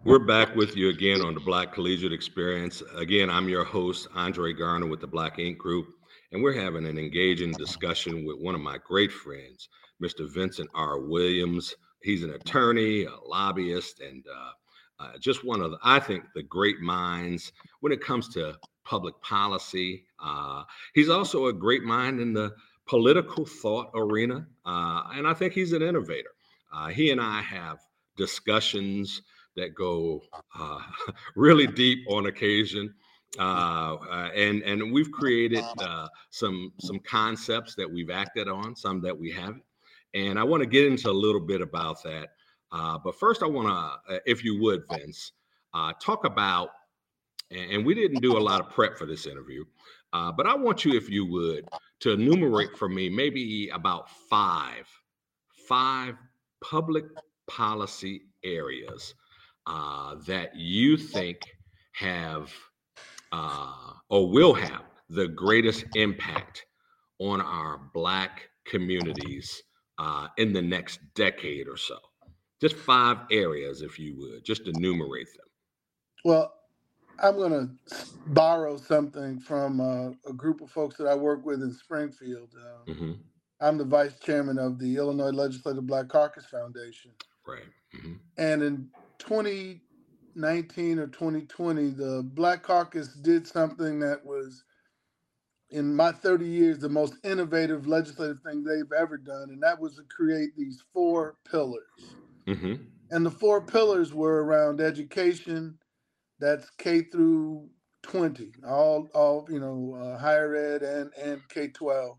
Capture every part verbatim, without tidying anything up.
We're back with you again on the Black Collegiate Experience. Again, I'm your host, Andre Garner with the Black Ink Group, and we're having an engaging discussion with one of my great friends, Mister Vincent R. Williams. He's an attorney, a lobbyist, and uh, uh, just one of, the, I think, the great minds when it comes to public policy. Uh, he's also a great mind in the political thought arena, uh, and I think he's an innovator. Uh, he and I have discussions that go uh, really deep on occasion. Uh, uh, and and we've created uh, some some concepts that we've acted on, some that we haven't. And I want to get into a little bit about that. Uh, but first, I want to, uh, if you would, Vince, uh, talk about, and we didn't do a lot of prep for this interview, uh, but I want you, if you would, to enumerate for me maybe about five, five public policy areas uh, that you think have uh, or will have the greatest impact on our Black communities uh, in the next decade or so. Just five areas, if you would, just enumerate them. Well, I'm going to borrow something from uh, a group of folks that I work with in Springfield. Uh, mm-hmm. I'm the vice chairman of the Illinois Legislative Black Caucus Foundation. Right. Mm-hmm. And in twenty nineteen or twenty twenty, the Black Caucus did something that was, in my thirty years, the most innovative legislative thing they've ever done. And that was to create these four pillars. Mm-hmm. And the four pillars were around education. That's K through twenty, all, all you know, uh, higher ed and, and K twelve,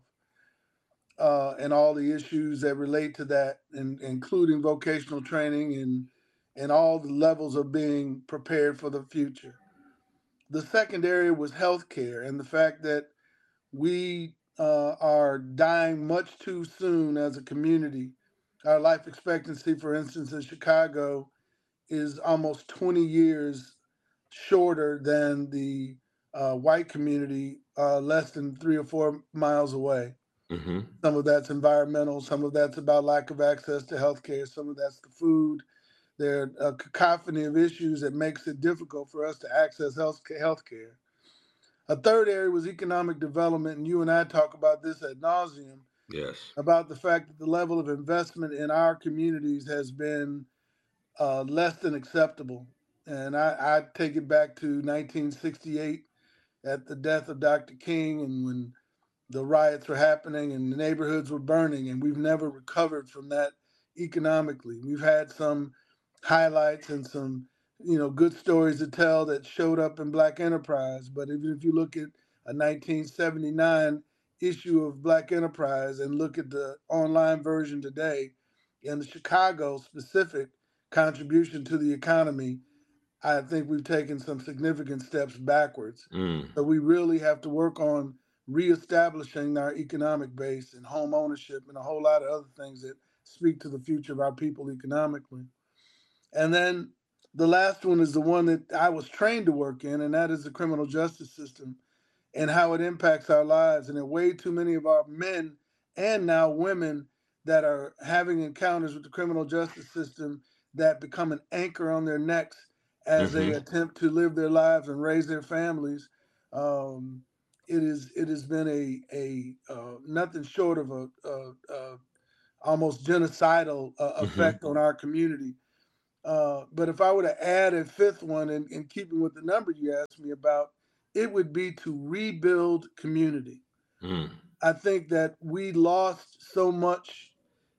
uh, and all the issues that relate to that, and, including vocational training and and all the levels of being prepared for the future. The second area was healthcare, and the fact that we uh, are dying much too soon as a community. Our life expectancy, for instance, in Chicago is almost twenty years shorter than the uh, white community, uh, less than three or four miles away. Mm-hmm. Some of that's environmental. Some of that's about lack of access to healthcare. Some of that's the food. There are a cacophony of issues that makes it difficult for us to access health care. A third area was economic development, and you and I talk about this ad nauseum. Yes. About the fact that the level of investment in our communities has been uh, less than acceptable. And I, I take it back to nineteen sixty-eight at the death of Doctor King, and when the riots were happening and the neighborhoods were burning, and we've never recovered from that economically. We've had some highlights and some, you know, good stories to tell that showed up in Black Enterprise. But even if you look at a nineteen seventy-nine issue of Black Enterprise and look at the online version today and the Chicago specific contribution to the economy, I think we've taken some significant steps backwards. Mm. So we really have to work on reestablishing our economic base and home ownership and a whole lot of other things that speak to the future of our people economically. And then the last one is the one that I was trained to work in, and that is the criminal justice system and how it impacts our lives. And there are way too many of our men and now women that are having encounters with the criminal justice system that become an anchor on their necks as mm-hmm. they attempt to live their lives and raise their families. Um, it is it has been a a uh, nothing short of a, a, a almost genocidal uh, effect mm-hmm. on our community. Uh, but if I were to add a fifth one, in, in keeping with the number you asked me about, it would be to rebuild community. Mm. I think that we lost so much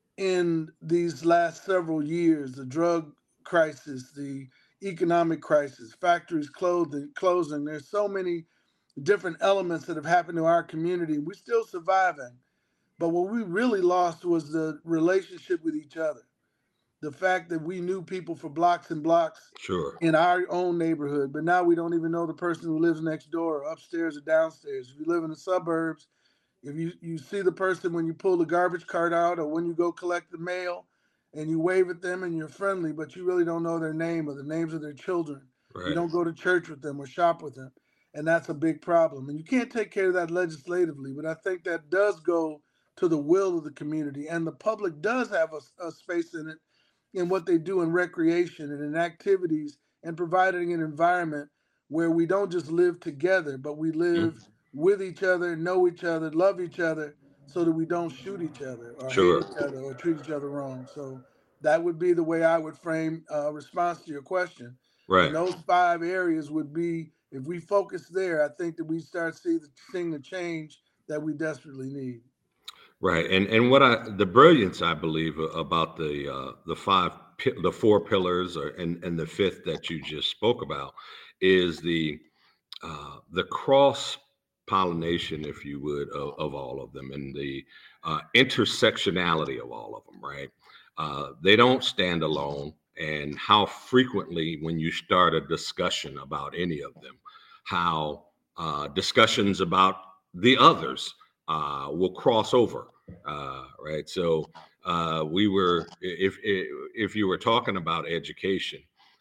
in these last several years: the drug crisis, the economic crisis, factories closing, closing. There's so many different elements that have happened to our community. We're still surviving. But what we really lost was the relationship with each other. The fact that we knew people for blocks and blocks sure. in our own neighborhood, but now we don't even know the person who lives next door or upstairs or downstairs. If you live in the suburbs, if you, you see the person when you pull the garbage cart out or when you go collect the mail and you wave at them and you're friendly, but you really don't know their name or the names of their children. Right. You don't go to church with them or shop with them. And that's a big problem. And you can't take care of that legislatively, but I think that does go to the will of the community. And the public does have a, a space in it in what they do in recreation and in activities and providing an environment where we don't just live together, but we live Mhm. with each other, know each other, love each other, so that we don't shoot each other or hate Sure. each other or treat each other wrong. So that would be the way I would frame a uh, response to your question. And Right. those five areas would be, if we focus there, I think that we start see the, seeing the change that we desperately need. Right. And and what I the brilliance I believe a- about the uh, the five pi- the four pillars or and and the fifth that you just spoke about is the uh, the cross pollination, if you would, of, of all of them, and the uh, intersectionality of all of them. Right. Uh, they don't stand alone. And how frequently, when you start a discussion about any of them, how uh, discussions about the others uh, will cross over. Uh, right. So uh, we were, if, if if you were talking about education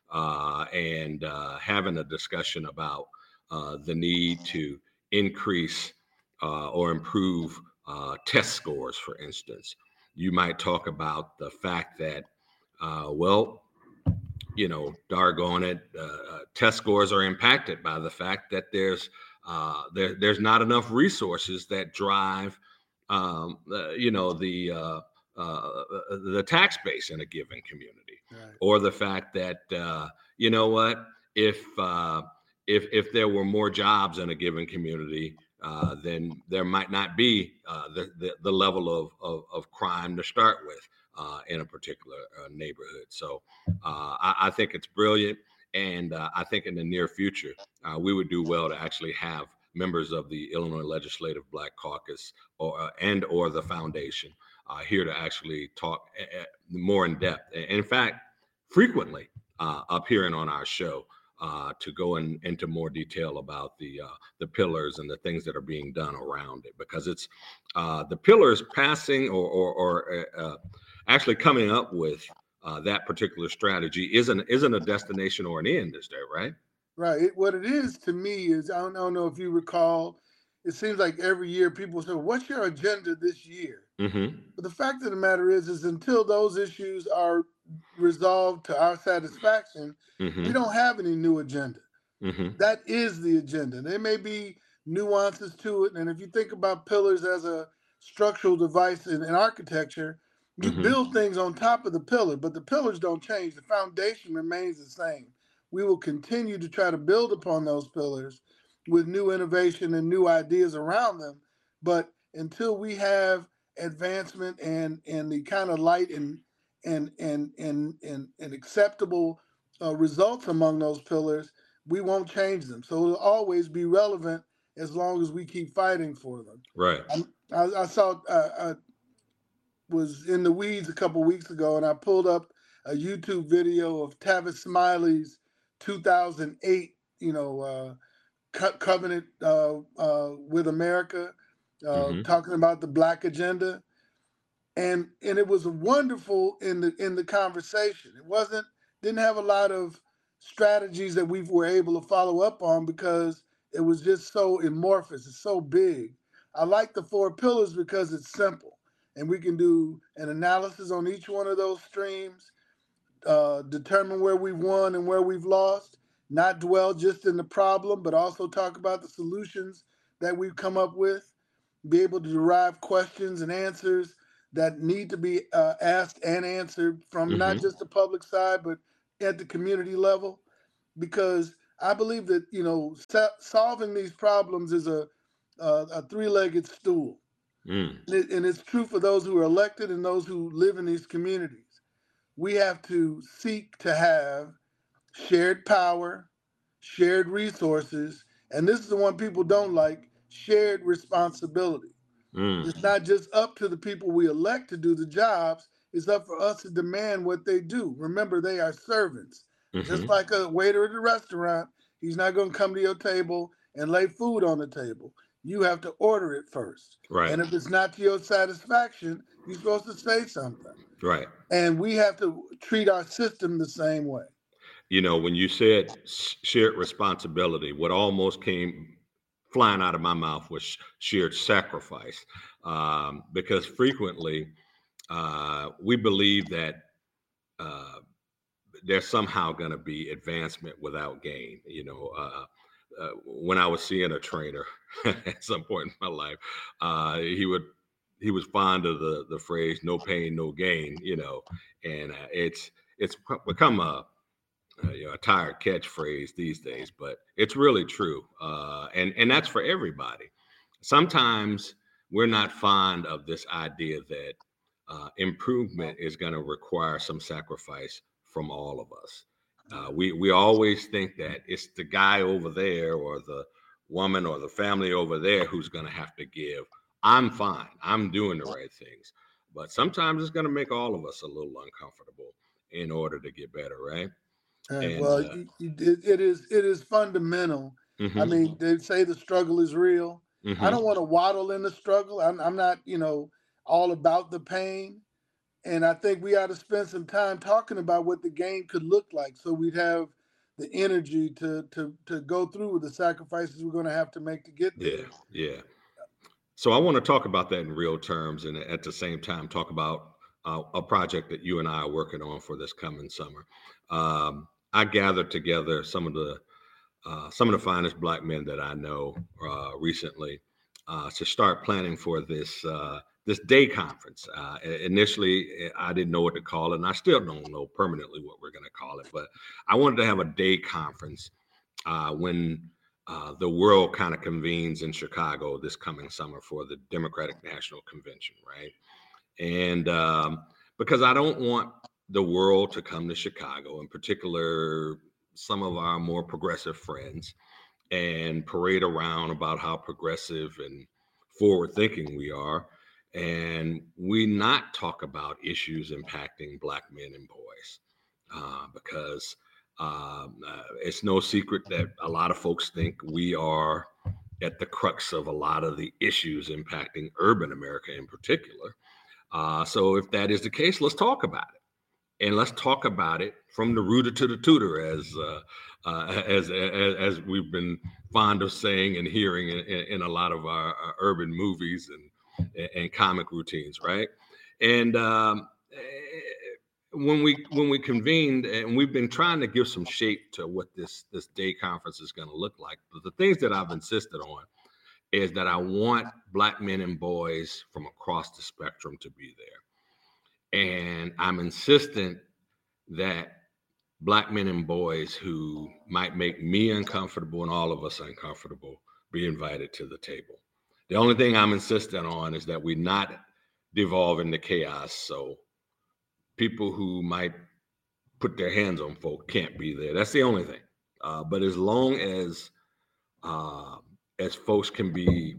uh, and uh, having a discussion about uh, the need to increase uh, or improve uh, test scores, for instance. You might talk about the fact that, uh, well, you know, doggone it, uh, uh, test scores are impacted by the fact that there's uh, there, there's not enough resources that drive, um, uh, you know, the uh, uh, the tax base in a given community, Right. or the fact that uh, you know what, if uh, if if there were more jobs in a given community, uh, then there might not be uh, the, the the level of, of of crime to start with uh, in a particular uh, neighborhood. So uh, I, I think it's brilliant, and uh, I think in the near future uh, we would do well to actually have members of the Illinois Legislative Black Caucus or uh, and or the foundation uh, here to actually talk uh, more in depth. In fact, frequently uh, appearing on our show uh, to go in, into more detail about the uh, the pillars and the things that are being done around it, because it's uh, the pillars passing or or, or uh, actually coming up with uh, that particular strategy isn't isn't a destination or an end, is there, right? Right. It, what it is to me is, I don't, I don't know if you recall, it seems like every year people say, "What's your agenda this year?" Mm-hmm. But the fact of the matter is, is until those issues are resolved to our satisfaction, we Mm-hmm. don't have any new agenda. Mm-hmm. That is the agenda. There may be nuances to it, and if you think about pillars as a structural device in, in architecture, you Mm-hmm. build things on top of the pillar, but the pillars don't change. The foundation remains the same. We will continue to try to build upon those pillars with new innovation and new ideas around them. But until we have advancement and and the kind of light and and and and and, and acceptable uh, results among those pillars, we won't change them. So it'll always be relevant as long as we keep fighting for them. Right. I, I, I saw, uh, I was in the weeds a couple weeks ago, and I pulled up a YouTube video of Tavis Smiley's two thousand eight, you know, uh, co- covenant uh, uh, with America, uh, Mm-hmm. talking about the Black agenda, and and it was wonderful in the in the conversation. It wasn't didn't have a lot of strategies that we were able to follow up on because it was just so amorphous. It's so big. I like the four pillars because it's simple, and we can do an analysis on each one of those streams, uh, determine where we've won and where we've lost, not dwell just in the problem, but also talk about the solutions that we've come up with, be able to derive questions and answers that need to be uh, asked and answered from not Mm-hmm. just the public side, but at the community level. Because I believe that, you know, so- solving these problems is a, a, a three-legged stool. Mm. And, it, and it's true for those who are elected and those who live in these communities. We have to seek to have shared power, shared resources, and this is the one people don't like, shared responsibility. Mm. It's not just up to the people we elect to do the jobs, it's up for us to demand what they do. Remember, they are servants. Just Mm-hmm. like a waiter at a restaurant, he's not going to come to your table and lay food on the table. You have to order it first. Right. And if it's not to your satisfaction, you're supposed to say something. Right. And we have to treat our system the same way. You know, when you said shared responsibility, what almost came flying out of my mouth was shared sacrifice, um, because frequently uh, we believe that uh, there's somehow going to be advancement without gain. You know, uh, uh, when I was seeing a trainer at some point in my life, uh, he would he was fond of the the phrase "no pain, no gain." You know, and uh, it's it's become a uh, you know, a tired catchphrase these days, but it's really true, uh, and and that's for everybody. Sometimes we're not fond of this idea that uh, improvement is going to require some sacrifice from all of us. Uh, we we always think that it's the guy over there or the woman or the family over there who's going to have to give. I'm fine. I'm doing the right things, but sometimes it's going to make all of us a little uncomfortable in order to get better, right? Uh, And well, uh, it, it it is it is fundamental. I hmm mean, they say the struggle is real. I hmm don't want to waddle in the struggle. I'm I'm not, you know, all about the pain. And I think we ought to spend some time talking about what the game could look like, so we'd have the energy to to to go through with the sacrifices we're going to have to make to get yeah, there. yeah. So I want to talk about that in real terms, and at the same time talk about uh, a project that you and I are working on for this coming summer. Um, I gathered together some of the uh, some of the finest Black men that I know uh, recently uh, to start planning for this uh, this day conference. Uh, initially, eh, I didn't know what to call it, and I still don't know permanently what we're going to call it. But I wanted to have a day conference uh, when uh, the world kind of convenes in Chicago this coming summer for the Democratic National Convention, right? And um, because I don't want the world to come to Chicago, in particular, some of our more progressive friends, and parade around about how progressive and forward thinking we are. And we not talk about issues impacting Black men and boys uh, because um, uh, it's no secret that a lot of folks think we are at the crux of a lot of the issues impacting urban America in particular. Uh, so if that is the case, let's talk about it, and let's talk about it from the rooter to the tutor, as uh, uh, as, as as we've been fond of saying and hearing in, in a lot of our, our urban movies and and comic routines, right? And um, when we when we convened, and we've been trying to give some shape to what this this day conference is going to look like, but the things that I've insisted on is that I want Black men and boys from across the spectrum to be there. And I'm insistent that Black men and boys who might make me uncomfortable and all of us uncomfortable be invited to the table. The only thing I'm insistent on is that we not devolve into chaos. So people who might put their hands on folk can't be there. That's the only thing. Uh, but as long as uh, as folks can be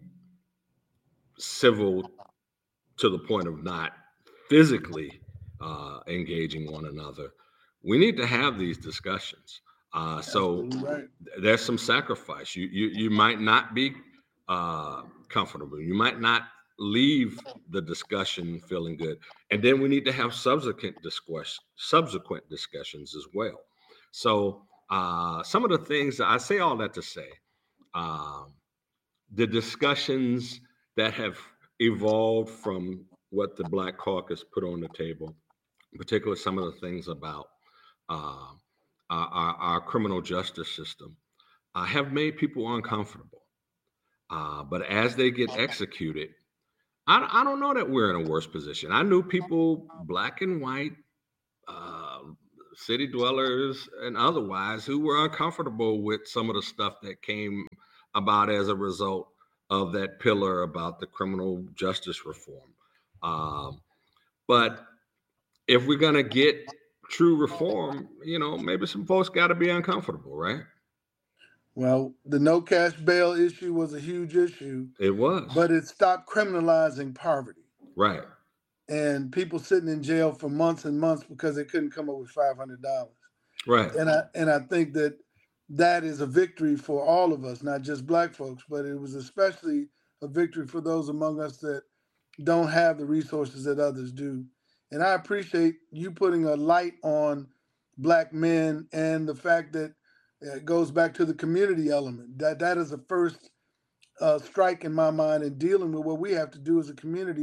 civil to the point of not physically uh, engaging one another, we need to have these discussions. Uh, so Absolutely right. there's some sacrifice. You you you might not be uh, comfortable. You might not leave the discussion feeling good, and then we need to have subsequent discuss subsequent discussions as well. So uh, some of the things I say all that to say, um, the discussions that have evolved from what the Black Caucus put on the table, in particular some of the things about uh, our, our, our criminal justice system, uh, have made people uncomfortable. Uh, but as they get executed, I, I don't know that we're in a worse position. I knew people, Black and white, uh, city dwellers and otherwise, who were uncomfortable with some of the stuff that came about as a result of that pillar about the criminal justice reform. Um, but if we're going to get true reform, you know, maybe some folks got to be uncomfortable, right? Well, the no cash bail issue was a huge issue, It was. but it stopped criminalizing poverty Right. and people sitting in jail for months and months because they couldn't come up with five hundred dollars. Right. And I and I think that that is a victory for all of us, not just Black folks, but it was especially a victory for those among us that don't have the resources that others do. And I appreciate you putting a light on Black men and the fact that it goes back to the community element. That that is the first uh, strike in my mind in dealing with what we have to do as a community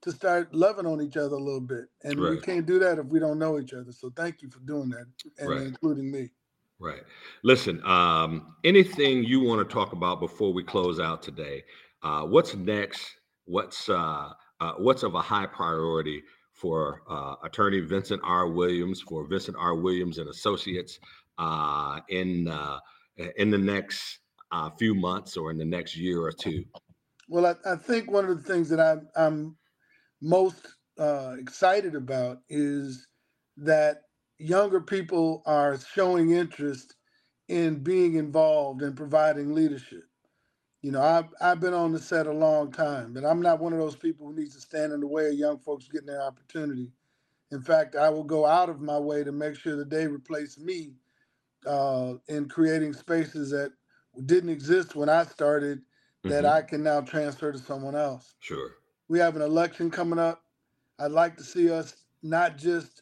to start loving on each other a little bit. And right. we can't do that if we don't know each other. So thank you for doing that, and right. including me. Right. Listen, um, anything you want to talk about before we close out today? Uh, what's next? What's uh, uh, what's of a high priority for uh, Attorney Vincent R. Williams, for Vincent R. Williams and Associates uh, in uh, in the next uh, few months or in the next year or two? Well, I, I think one of the things that I'm, I'm most uh, excited about is that younger people are showing interest in being involved and providing leadership. You know, I've, I've been on the set a long time, but I'm not one of those people who needs to stand in the way of young folks getting their opportunity. In fact, I will go out of my way to make sure that they replace me uh, in creating spaces that didn't exist when I started, that mm-hmm. I can now transfer to someone else. Sure. We have an election coming up. I'd like to see us not just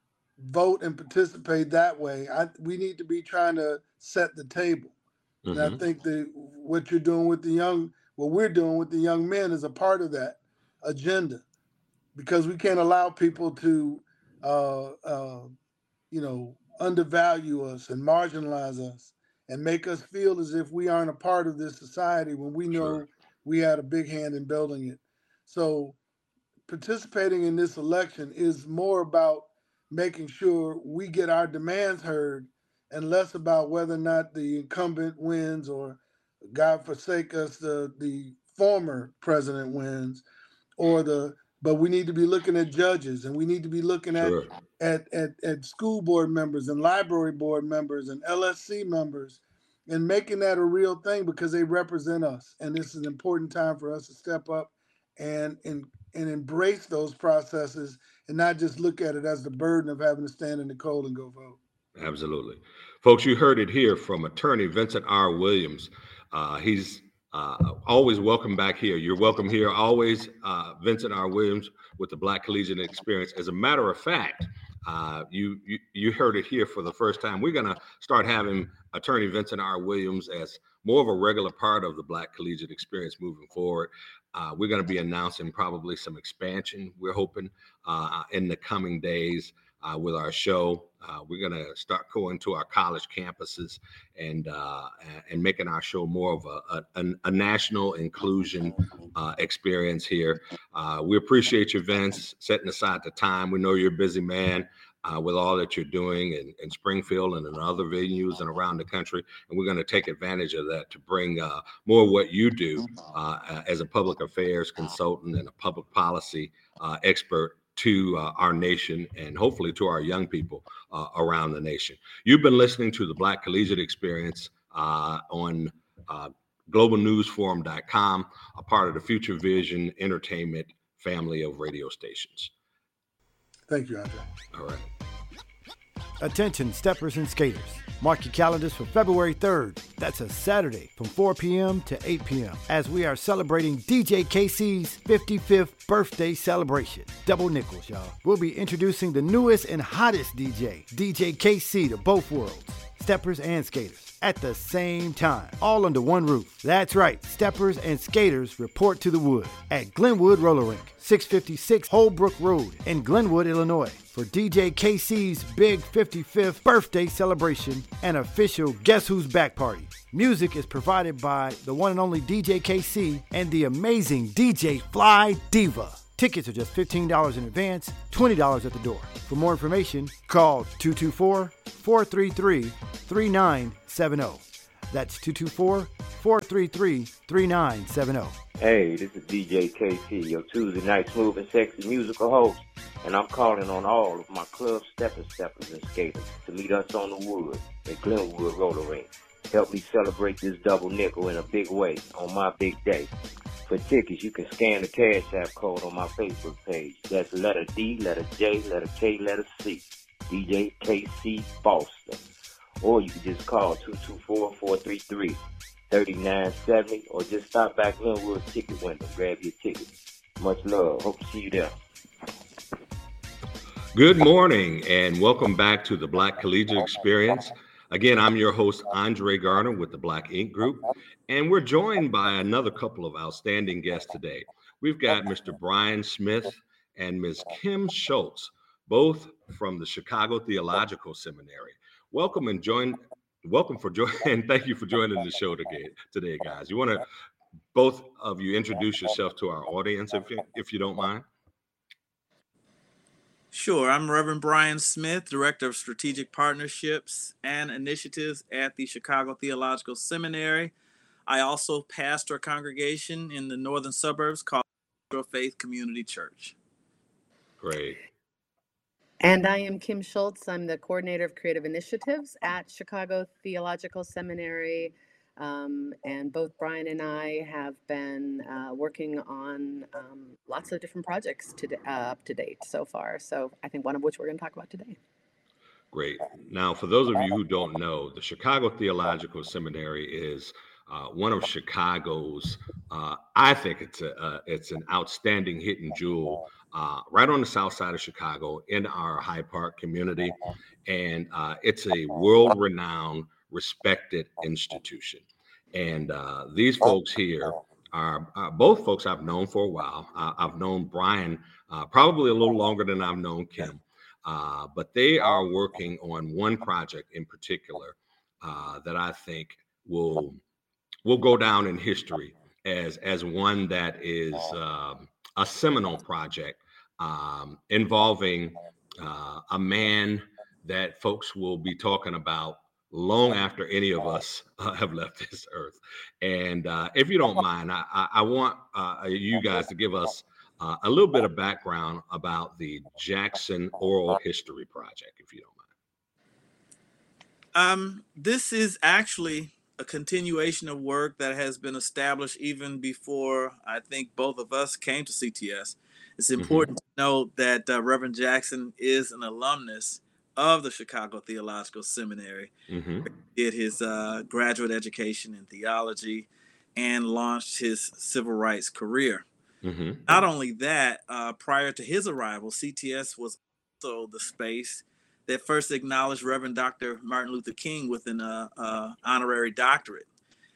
vote and participate that way. I, we need to be trying to set the table. Mm-hmm. And I think that what you're doing with the young, what we're doing with the young men is a part of that agenda, because we can't allow people to, uh, uh, you know, undervalue us and marginalize us and make us feel as if we aren't a part of this society when we know sure. we had a big hand in building it. So participating in this election is more about making sure we get our demands heard and less about whether or not the incumbent wins or, God forsake us, the, the former president wins, or the, but we need to be looking at judges, and we need to be looking sure. at, at, at, at school board members and library board members and L S C members, and making that a real thing because they represent us. And this is an important time for us to step up and, and, and embrace those processes and not just look at it as the burden of having to stand in the cold and go vote. Absolutely. Folks, you heard it here from Attorney Vincent R. Williams. Uh, he's uh, always welcome back here. You're welcome here always, uh, Vincent R. Williams with the Black Collegiate Experience. As a matter of fact, uh, you, you you heard it here for the first time. We're going to start having Attorney Vincent R. Williams as more of a regular part of the Black Collegiate Experience moving forward. Uh, we're going to be announcing probably some expansion, we're hoping, uh, in the coming days uh, with our show. Uh, we're going to start going to our college campuses and uh, and making our show more of a, a, a national inclusion uh, experience here. Uh, we appreciate you, Vince, setting aside the time. We know you're a busy man uh, with all that you're doing in, in Springfield and in other venues and around the country. And we're going to take advantage of that to bring uh, more of what you do uh, as a public affairs consultant and a public policy uh, expert to uh, our nation and hopefully to our young people uh, around the nation. You've been listening to the Black Collegiate Experience uh, on uh, global news forum dot com, a part of the Future Vision Entertainment family of radio stations. Thank you, Andre. All right. Attention, steppers and skaters. Mark your calendars for February third. That's a Saturday from four p.m. to eight p.m. as we are celebrating D J K C's fifty-fifth birthday celebration. Double nickels, y'all. We'll be introducing the newest and hottest D J, D J K C, to both worlds, steppers and skaters, at the same time, all under one roof. That's right, steppers and skaters report to the wood at Glenwood Roller Rink, six fifty-six Holbrook Road in Glenwood, Illinois, for D J K C's big fifty-fifth birthday celebration and official Guess Who's Back party. Music is provided by the one and only D J K C and the amazing D J Fly Diva. Tickets are just fifteen dollars in advance, twenty dollars at the door. For more information, call two two four, four three three, three nine seven zero. That's two two four, four three three, three nine seven zero. Hey, this is D J K C, your Tuesday night smooth and sexy musical host, and I'm calling on all of my club steppers, steppers, and skaters to meet us on the wood at Glenwood Roller Rink. Help me celebrate this double nickel in a big way on my big day. For tickets, you can scan the Cash App code on my Facebook page. That's letter D, letter J, letter K, letter C. D J K C Boston. Or you can just call two two four, four three three, three nine seven zero or just stop by Glenwood's ticket window. Grab your ticket. Much love. Hope to see you there. Good morning and welcome back to the Black Collegiate Experience. Again, I'm your host, Andre Garner with the Black Ink Group, and we're joined by another couple of outstanding guests today. We've got Mister Brian Smith and Miz Kim Schultz, both from the Chicago Theological Seminary. Welcome and join. Welcome for joining. Thank you for joining the show today, today, guys. You want to both of you introduce yourself to our audience, if you, if you don't mind? Sure. I'm Reverend Brian Smith, Director of Strategic Partnerships and Initiatives at the Chicago Theological Seminary. I also pastor a congregation in the northern suburbs called Faith Community Church. Great. And I am Kim Schultz. I'm the coordinator of creative initiatives at Chicago Theological Seminary. Um, and both Brian and I have been uh, working on um, lots of different projects to, uh, up to date so far. So I think one of which we're going to talk about today. Great. Now, for those of you who don't know, the Chicago Theological Seminary is uh, one of Chicago's, uh, I think it's a uh, it's an outstanding hidden jewel uh, right on the south side of Chicago in our Hyde Park community. And uh, it's a world-renowned, respected institution. And uh, these folks here are uh, both folks I've known for a while. Uh, I've known Brian uh, probably a little longer than I've known Kim, uh, but they are working on one project in particular uh, that I think will will go down in history as as one that is um, a seminal project um, involving uh, a man that folks will be talking about long after any of us uh, have left this earth. And uh, if you don't mind, I, I, I want uh, you guys to give us uh, a little bit of background about the Jackson Oral History Project, if you don't mind. Um, this is actually a continuation of work that has been established even before I think both of us came to C T S. It's important mm-hmm. to note that uh, Reverend Jackson is an alumnus of the Chicago Theological Seminary. Mm-hmm. He did his uh, graduate education in theology and launched his civil rights career. Mm-hmm. Not only that, uh, prior to his arrival, C T S was also the space that first acknowledged Reverend Doctor Martin Luther King with an uh, uh, honorary doctorate.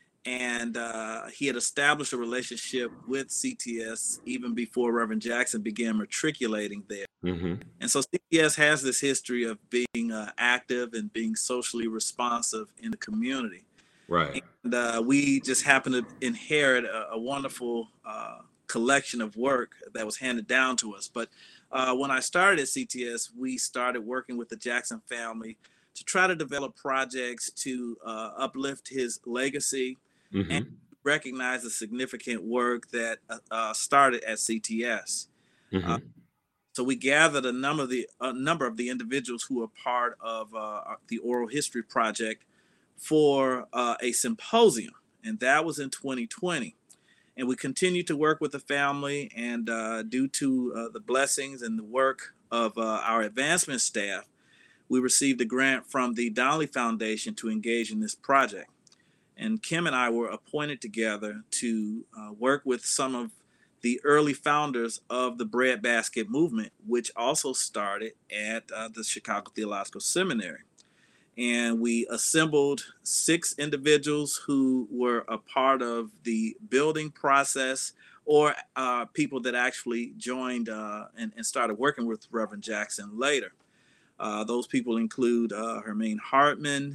And uh, he had established a relationship with C T S even before Reverend Jackson began matriculating there. Mm-hmm. And so C T S has this history of being uh, active and being socially responsive in the community. Right. And uh, we just happened to inherit a, a wonderful uh, collection of work that was handed down to us. But uh, when I started at C T S, we started working with the Jackson family to try to develop projects to uh, uplift his legacy mm-hmm. and recognize the significant work that uh, started at C T S. Mm-hmm. Uh, so we gathered a number of the a number of the individuals who are part of uh, the Oral History Project for uh, a symposium, and that was in twenty twenty. And we continued to work with the family, and uh, due to uh, the blessings and the work of uh, our advancement staff, we received a grant from the Donnelly Foundation to engage in this project. And Kim and I were appointed together to uh, work with some of the early founders of the Breadbasket movement, which also started at uh, the Chicago Theological Seminary. And we assembled six individuals who were a part of the building process, or uh, people that actually joined uh, and, and started working with Reverend Jackson later. Uh, those people include uh, Hermine Hartman,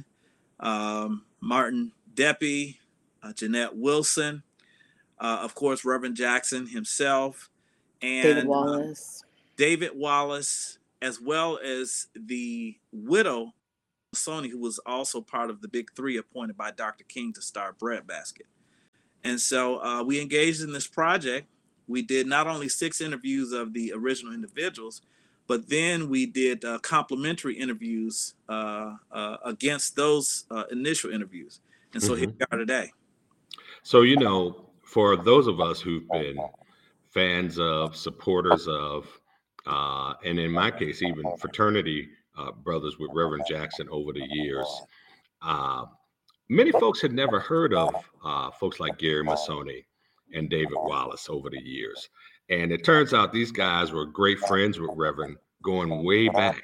um, Martin Deppy, uh, Jeanette Wilson, uh, of course, Reverend Jackson himself, and David Wallace. Uh, David Wallace, as well as the widow, Sony, who was also part of the Big Three appointed by Doctor King to start Breadbasket. And so uh, we engaged in this project. We did not only six interviews of the original individuals, but then we did uh, complimentary interviews uh, uh, against those uh, initial interviews. And so mm-hmm. here we are today. So, you know, for those of us who've been fans of, supporters of, uh, and in my case, even fraternity uh, brothers with Reverend Jackson over the years, uh, many folks had never heard of uh, folks like Gary Massoni and David Wallace over the years. And it turns out these guys were great friends with Reverend going way back.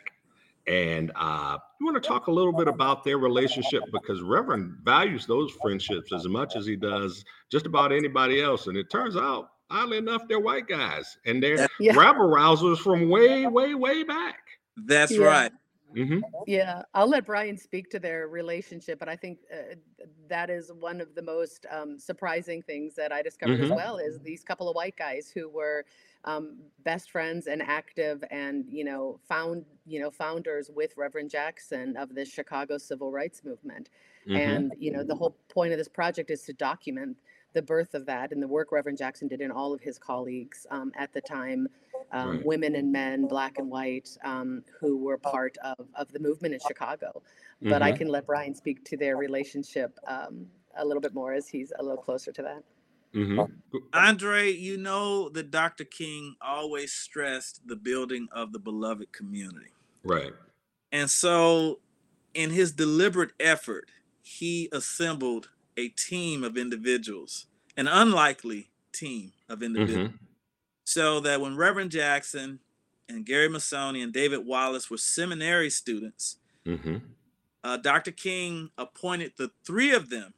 And uh, you want to talk a little bit about their relationship, because Reverend values those friendships as much as he does just about anybody else. And it turns out oddly enough, they're white guys, and they're That, Yeah. rabble rousers from way, way, way back. that's Yeah. right. Mm-hmm. Yeah, I'll let Brian speak to their relationship, but I think uh, that is one of the most um, surprising things that I discovered as Mm-hmm. well is these couple of white guys who were um, best friends and active and, you know, found, you know, founders with Reverend Jackson of the Chicago Civil Rights Movement. Mm-hmm. And, you know, the whole point of this project is to document the birth of that and the work Reverend Jackson did and all of his colleagues um, at the time. Um, Right. women and men, black and white, um, who were part of, of the movement in Chicago. But I Mm-hmm. can let Brian speak to their relationship um, a little bit more as he's a little closer to that. Mm-hmm. Andre, you know that Doctor King always stressed the building of the beloved community. Right. And so in his deliberate effort, he assembled a team of individuals, an unlikely team of individuals, Mm-hmm. so that when Reverend Jackson and Gary Masoni and David Wallace were seminary students, Mm-hmm. uh, Doctor King appointed the three of them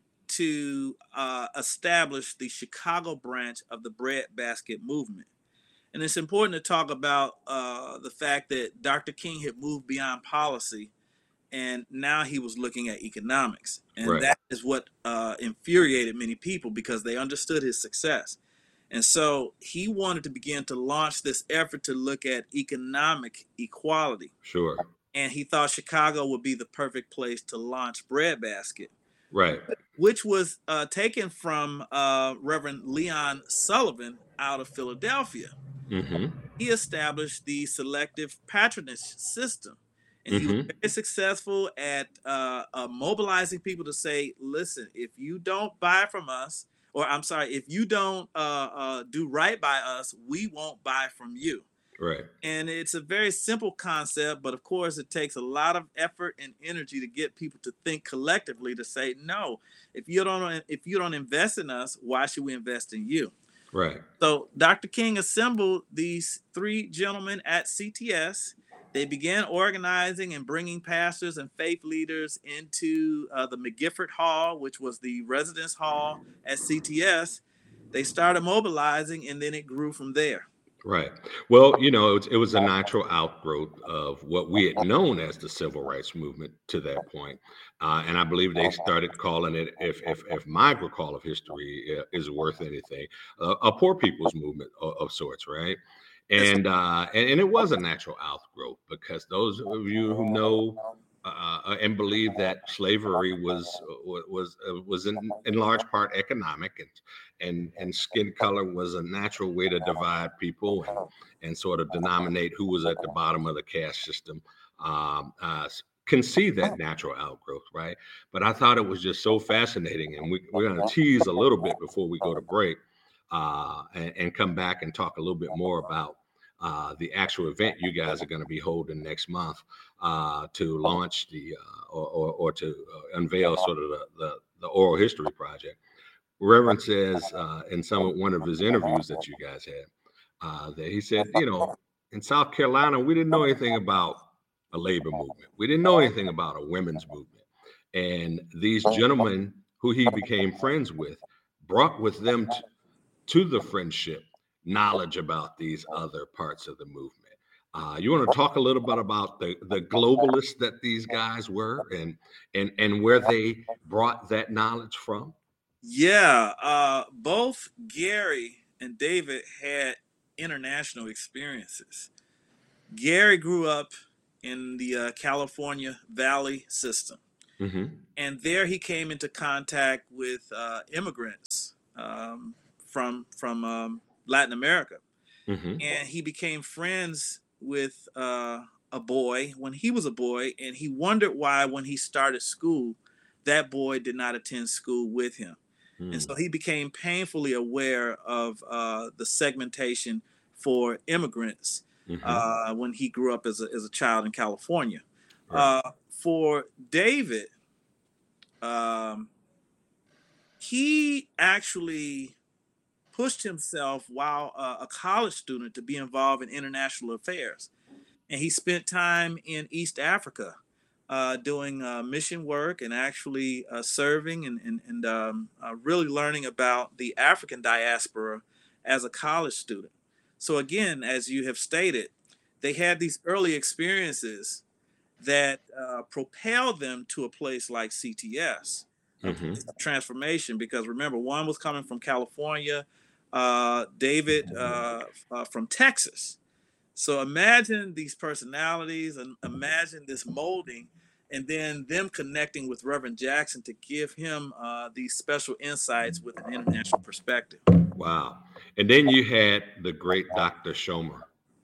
to uh, establish the Chicago branch of the Breadbasket movement. And it's important to talk about uh, the fact that Doctor King had moved beyond policy, and now he was looking at economics. And Right. that is what uh, infuriated many people because they understood his success. And so he wanted to begin to launch this effort to look at economic equality. Sure. And he thought Chicago would be the perfect place to launch Breadbasket, Right. which was uh, taken from uh, Reverend Leon Sullivan out of Philadelphia. Mm-hmm. He established the selective patronage system. And he was Mm-hmm. very successful at uh, uh, mobilizing people to say, listen, if you don't buy from us, or I'm sorry, if you don't uh, uh, do right by us, we won't buy from you. Right. And it's a very simple concept, but of course it takes a lot of effort and energy to get people to think collectively to say, no, if you don't, if you don't invest in us, why should we invest in you? Right. So Doctor King assembled these three gentlemen at C T S. They began organizing and bringing pastors and faith leaders into uh, the McGifford Hall, which was the residence hall at C T S. They started mobilizing, and then it grew from there. Right. Well, you know, it was, it was a natural outgrowth of what we had known as the civil rights movement to that point. Uh, and I believe they started calling it, if if, if my recall of history uh, is worth anything, uh, a poor people's movement of, of sorts, right? And, uh, and and it was a natural outgrowth because those of you who know uh, and believe that slavery was was uh, was in, in large part economic, and and and skin color was a natural way to divide people and and sort of denominate who was at the bottom of the caste system. Um, uh, can see that natural outgrowth, right? But I thought it was just so fascinating, and we, we're going to tease a little bit before we go to break. Uh, and, and come back and talk a little bit more about uh, the actual event you guys are going to be holding next month uh, to launch the uh, or, or, or to uh, unveil sort of the, the, the oral history project. Reverend says uh, in some one of his interviews that you guys had uh, that he said, you know, in South Carolina, we didn't know anything about a labor movement. We didn't know anything about a women's movement. And these gentlemen who he became friends with brought with them to, to the friendship knowledge about these other parts of the movement. Uh, you want to talk a little bit about the, the globalists that these guys were and and and where they brought that knowledge from? Yeah, uh, both Gary and David had international experiences. Gary grew up in the uh, California Valley system. Mm-hmm. And there he came into contact with uh, immigrants um, from from um, Latin America, Mm-hmm. and he became friends with uh, a boy when he was a boy, and he wondered why when he started school, that boy did not attend school with him, Mm. and so he became painfully aware of uh, the segmentation for immigrants Mm-hmm. uh, when he grew up as a as a child in California. Right. Uh, for David. Um, he actually pushed himself while uh, a college student to be involved in international affairs. And he spent time in East Africa uh, doing uh, mission work and actually uh, serving and, and, and um, uh, really learning about the African diaspora as a college student. So again, as you have stated, they had these early experiences that uh, propelled them to a place like C T S, Mm-hmm. a transformation. Because remember, one was coming from California, uh, David uh, uh, from Texas. So imagine these personalities and imagine this molding, and then them connecting with Reverend Jackson to give him uh, these special insights with an international perspective. Wow. And then you had the great Doctor Schomer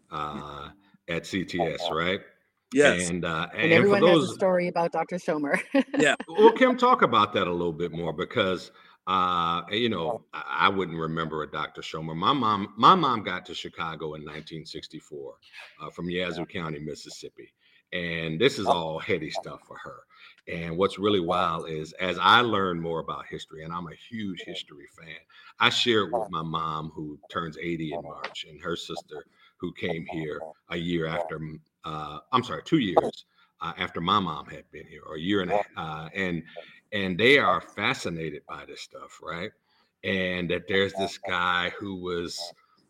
uh, at C T S, right? Yes. And, uh, And and everyone for those, has a story about Doctor Schomer. Yeah. well, Kim, talk about that a little bit more, because uh, you know, I, I wouldn't remember a Doctor Schomer. My mom, my mom got to Chicago in nineteen sixty-four uh, from Yazoo County, Mississippi, and this is all heady stuff for her. And what's really wild is, as I learn more about history, and I'm a huge history fan, I share it with my mom, who turns eighty in March, and her sister, who came here a year after, uh, I'm sorry, two years uh, after my mom had been here, or a year and a half, uh, and and they are fascinated by this stuff, right? And that there's this guy who was,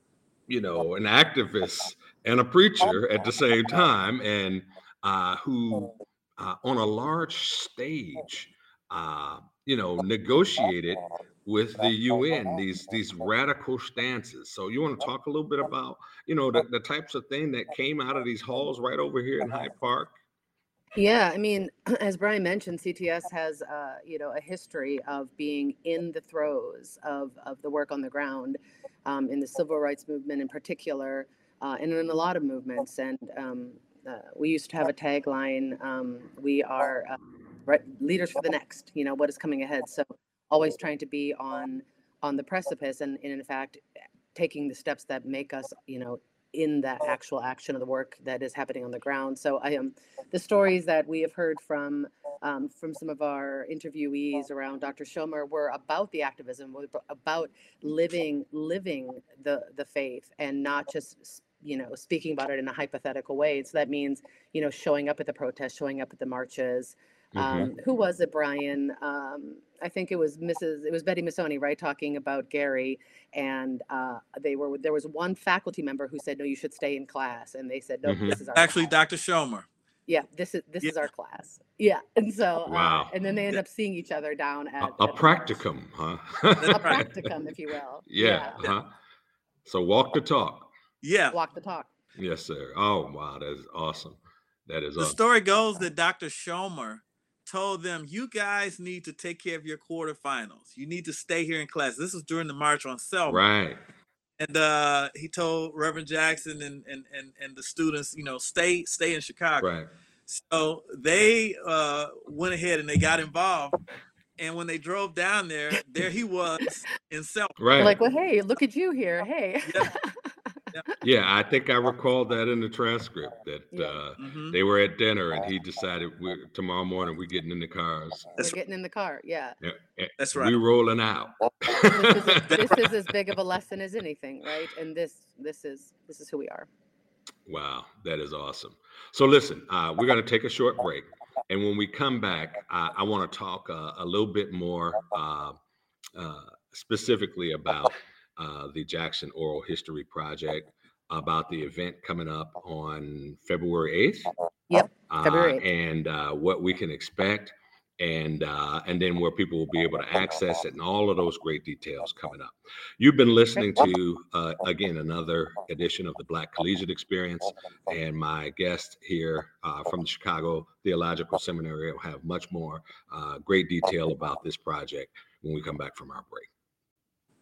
you know, an activist and a preacher at the same time, and uh, who, uh, on a large stage, uh, you know, negotiated with the U N these these radical stances. So you want to talk a little bit about, you know, the, the types of thing that came out of these halls right over here in Hyde Park? Yeah, I mean, as Brian mentioned, C T S has, uh, you know, a history of being in the throes of, of the work on the ground, um, in the civil rights movement in particular, uh, and in a lot of movements. And um, uh, we used to have a tagline, um, we are uh, right, leaders for the next, you know, what is coming ahead. So always trying to be on on the precipice and, and in fact, taking the steps that make us, you know, in that actual action of the work that is happening on the ground. So I am um, the stories that we have heard from um, from some of our interviewees around Doctor Schomer were about the activism, were about living living the the faith, and not just, you know, speaking about it in a hypothetical way. So that means, you know, showing up at the protests, showing up at the marches. Um, Mhm. who was it, Brian? Um, I think it was Missus It was Betty Missoni, right, talking about Gary, and uh, they were there was one faculty member who said, "No, you should stay in class," and they said, "No, Mhm. this is our Actually, class." Doctor Schomer. Yeah, this is this Yeah. is our class. Yeah, and so uh, Wow. and then they end up seeing each other down A, at, a at the march. practicum, huh? That's A right. practicum, if you will. Yeah. Yeah, Uh-huh. So walk the talk. Yeah. walk the talk. Yes, sir. Oh, wow. That is awesome. That is The awesome. story goes that Doctor Schomer told them, you guys need to take care of your quarterfinals. You need to stay here in class. This was during the March on Selma. Right. And uh, he told Reverend Jackson and, and, and, and the students, you know, stay, stay in Chicago. Right. So they uh, went ahead and they got involved. And when they drove down there, there he was in Selma. They're Right. like, well, hey, look at you here. Hey. Yeah. Yeah, I think I recall that in the transcript that Yeah. uh, Mhm. they were at dinner and he decided, we tomorrow morning we're getting in the cars. We're That's, getting in the car. Yeah. Yeah, and that's we right. rolling out. This is as, this is as big of a lesson as anything, right? And this this is this is who we are. Wow, that is awesome. So listen, uh, we're going to take a short break. And when we come back, uh, I want to talk uh, a little bit more uh, uh, specifically about uh, the Jackson Oral History Project, about the event coming up on February eighth. Yep. uh, February eighth. and uh, what we can expect, and uh, and then where people will be able to access it, and all of those great details coming up. You've been listening to, uh, again, another edition of the Black Collegiate Experience, and my guest here uh, from the Chicago Theological Seminary will have much more uh, great detail about this project when we come back from our break.